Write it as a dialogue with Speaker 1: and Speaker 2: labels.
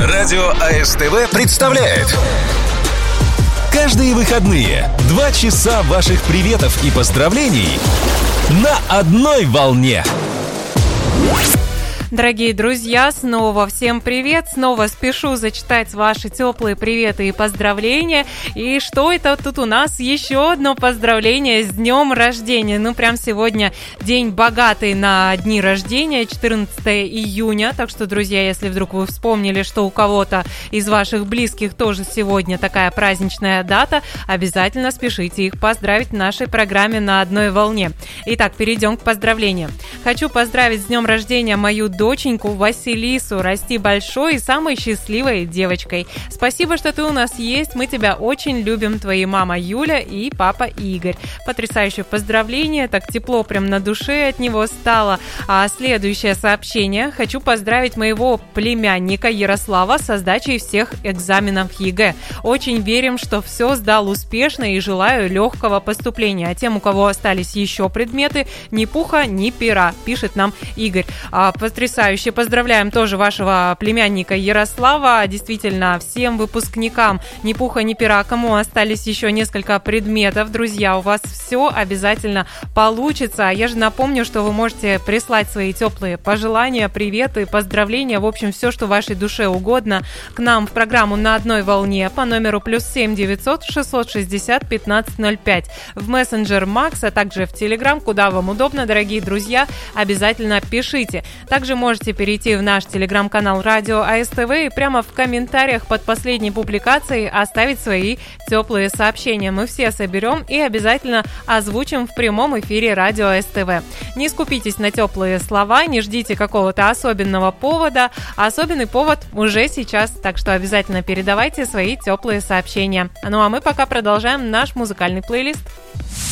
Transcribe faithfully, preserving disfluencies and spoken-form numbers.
Speaker 1: Радио АСТВ представляет каждые выходные два часа ваших приветов и поздравлений на одной волне.
Speaker 2: Дорогие друзья, снова всем привет, снова спешу зачитать ваши теплые приветы и поздравления. И что это тут у нас? Еще одно поздравление с днем рождения. Ну, прям сегодня день богатый на дни рождения, четырнадцатого июня. Так что, друзья, если вдруг вы вспомнили, что у кого-то из ваших близких тоже сегодня такая праздничная дата, обязательно спешите их поздравить в нашей программе «На одной волне». Итак, перейдем к поздравлениям. Хочу поздравить с днем рождения мою доченьку Василису. Расти большой и самой счастливой девочкой. Спасибо, что ты у нас есть. Мы тебя очень любим. Твои мама Юля и папа Игорь. Потрясающее поздравление. Так тепло прям на душе от него стало. А следующее сообщение. Хочу поздравить моего племянника Ярослава со сдачей всех экзаменов ЕГЭ. Очень верим, что все сдал успешно и желаю легкого поступления. А тем, у кого остались еще предметы, ни пуха, ни пера, пишет нам Игорь. А, потрясающе. Поздравляем тоже вашего племянника Ярослава. Действительно, всем выпускникам ни пуха, ни пера, кому остались еще несколько предметов. Друзья, у вас все обязательно получится. Я же напомню, что вы можете прислать свои теплые пожелания, приветы, поздравления. В общем, все, что вашей душе угодно, к нам в программу «На одной волне» по номеру плюс семь девятьсот шестьсот шестьдесят пятнадцать ноль пять. В мессенджер Макс, а также в Телеграм, куда вам удобно, дорогие друзья, обязательно пишите. Также можете перейти в наш телеграм-канал Радио АСТВ и прямо в комментариях под последней публикацией оставить свои теплые сообщения. Мы все соберем и обязательно озвучим в прямом эфире Радио АСТВ. Не скупитесь на теплые слова, не ждите какого-то особенного повода. Особенный повод уже сейчас, так что обязательно передавайте свои теплые сообщения. Ну а мы пока продолжаем наш музыкальный плейлист.